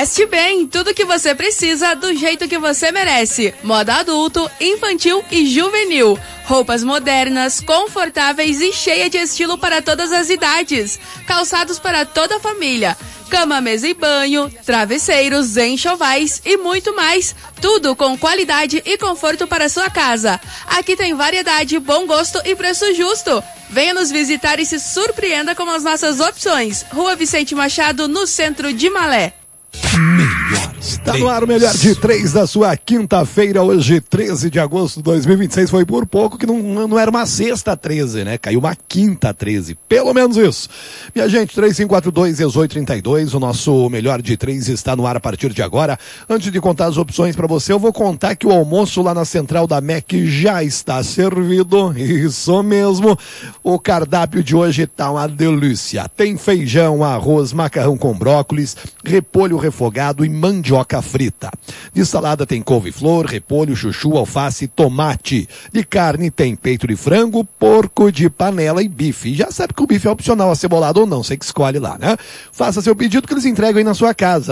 Veste bem, tudo que você precisa do jeito que você merece. Moda adulto, infantil e juvenil. Roupas modernas, confortáveis e cheia de estilo para todas as idades. Calçados para toda a família. Cama, mesa e banho, travesseiros, enxovais e muito mais. Tudo com qualidade e conforto para sua casa. Aqui tem variedade, bom gosto e preço justo. Venha nos visitar e se surpreenda com as nossas opções. Rua Vicente Machado, no centro de Malé. Está no ar o melhor de 3 da sua quinta-feira, hoje 13 de agosto de 2026, foi por pouco que não era uma sexta 13, né? Caiu uma quinta 13, pelo menos isso. Minha gente, 3542-1832, o nosso melhor de 3 está no ar a partir de agora. Antes de contar as opções para você, eu vou contar que o almoço lá na central da MEC já está servido, isso mesmo. O cardápio de hoje tá uma delícia, tem feijão, arroz, macarrão com brócolis, repolho refogado e mandioca frita. De salada tem couve-flor, repolho, chuchu, alface, tomate. De carne tem peito de frango, porco de panela e bife. Já sabe que o bife é opcional, acebolado ou não, você que escolhe lá, né? Faça seu pedido que eles entregam aí na sua casa,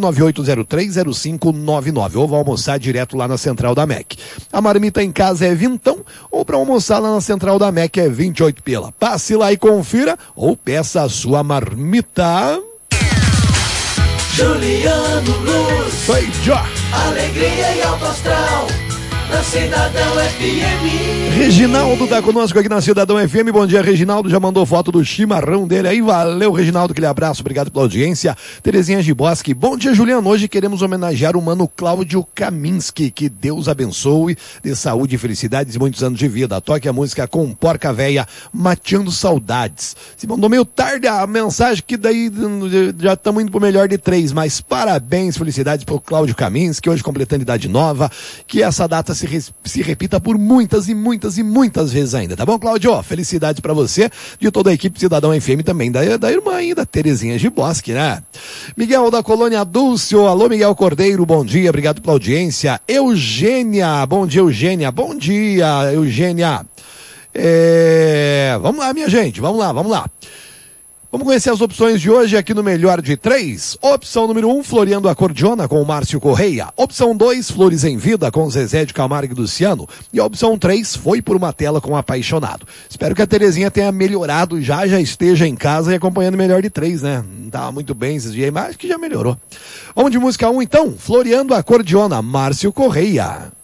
998030599, ou vai almoçar direto lá na Central da MEC. A marmita em casa é vintão, ou para almoçar lá na Central da MEC é 28 pila. Passe lá e confira, ou peça a sua marmita. Juliano Luz, foi já. Alegria e alto astral, na Cidadão FM. Reginaldo tá conosco aqui na Cidadão FM. Bom dia, Reginaldo. Já mandou foto do chimarrão dele aí. Valeu, Reginaldo. Aquele abraço. Obrigado pela audiência. Terezinha Giboski. Bom dia, Juliano. Hoje queremos homenagear o mano Cláudio Kaminski. Que Deus abençoe, dê saúde e felicidades e muitos anos de vida. Toque a música com Porca Véia, Mateando Saudades. Se mandou meio tarde a mensagem, que daí já estamos indo pro melhor de 3. Mas parabéns, felicidades pro Cláudio Kaminski, hoje completando idade nova. Que essa data se repita por muitas e muitas e muitas vezes ainda, tá bom, Cláudio? Felicidades pra você, de toda a equipe Cidadão FM também, da irmã ainda, Terezinha Giboski, né? Miguel da Colônia Dúcio, alô Miguel Cordeiro, bom dia, obrigado pela audiência. Eugênia, bom dia, Eugênia, bom dia, Eugênia. Vamos lá, minha gente, vamos lá. Vamos conhecer as opções de hoje aqui no Melhor de 3. Opção número 1, Floreando Acordeona com o Márcio Correia. Opção 2, Flores em Vida com Zezé de Camargo e Luciano. E a opção 3, Foi por uma Tela com Apaixonado. Espero que a Terezinha tenha melhorado, já esteja em casa e acompanhando o Melhor de 3, né? Não tava muito bem esses dias, mas acho que já melhorou. Vamos de música 1 então, Floreando Acordeona, Márcio Correia.